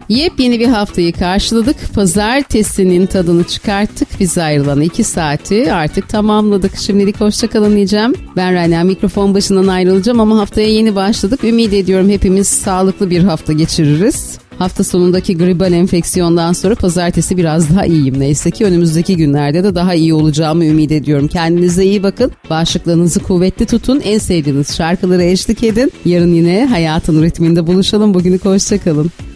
Yepyeni bir haftayı karşıladık. Pazartesinin tadını çıkarttık. Bize ayrılan 2 saati artık tamamladık. Şimdilik hoşçakalın diyeceğim. Ben Rana, mikrofon başından ayrılacağım ama haftaya yeni başladık. Ümit ediyorum hepimiz sağlıklı bir hafta geçiririz. Hafta sonundaki gribal enfeksiyondan sonra pazartesi biraz daha iyiyim. Neyse ki önümüzdeki günlerde de daha iyi olacağımı ümit ediyorum. Kendinize iyi bakın. Bağışıklığınızı kuvvetli tutun. En sevdiğiniz şarkıları eşlik edin. Yarın yine hayatın ritminde buluşalım. Bugünlük hoşçakalın.